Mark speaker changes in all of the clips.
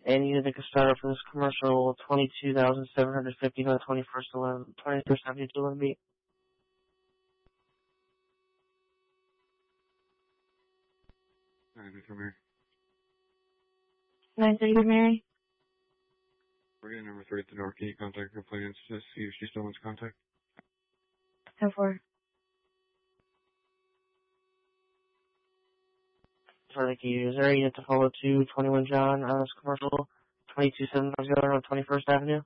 Speaker 1: And you need to make a startup for this commercial, 22,750 on the 21st Avenue to 11 B.
Speaker 2: Alright, for Mary.
Speaker 3: 930 Mary.
Speaker 2: We're getting number 3 at the door. Can you contact her, please, to see if she still wants contact?
Speaker 3: 10-4.
Speaker 1: So thank you. Is there a unit to follow to 21 John on this commercial, 22750 on 21st Avenue?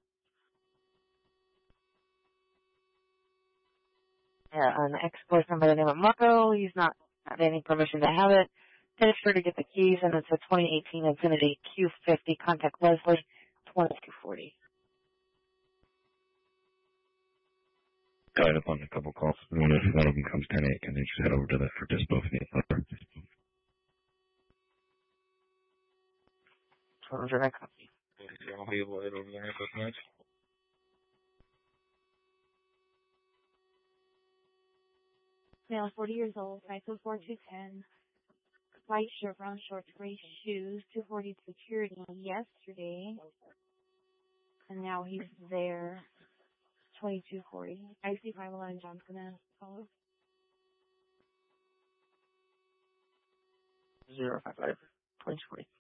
Speaker 3: Yeah, an ex-boyfriend by the name of Marco. He's not had any permission to have it. Finish sure to get the keys, and it's a 2018 Infiniti Q50. Contact Leslie, 2240.
Speaker 4: Tied up on a couple calls. One of them comes 10-8. Can they just head over to that for dispo if need?
Speaker 1: Roger, I copy.
Speaker 2: I'll be able to head over there at this match.
Speaker 3: Male, 40 years old, 5'4", 210. White shirt, brown shorts, gray shoes, 240 security yesterday. And now he's there, 2240. IC 511 Johnson, follow.
Speaker 1: 055, 2020.